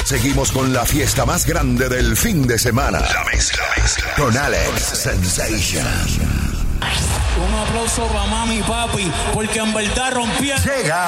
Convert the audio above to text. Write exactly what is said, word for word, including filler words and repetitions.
Seguimos con la fiesta más grande del fin de semana. La mezcla, mezcla. Con Alex Sensation. Un aplauso para mami y papi, porque en verdad rompieron. Llega